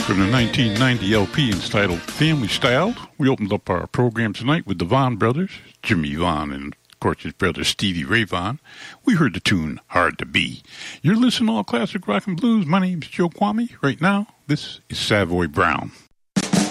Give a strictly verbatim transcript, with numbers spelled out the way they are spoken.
From the nineteen ninety L P entitled Family Styled, we opened up our program tonight with the Vaughan brothers, Jimmy Vaughan and, of course, his brother Stevie Ray Vaughan. We heard the tune Hard to Be. You're listening to All Classic Rock and Blues. My name's Joe Kwame. Right now, this is Savoy Brown.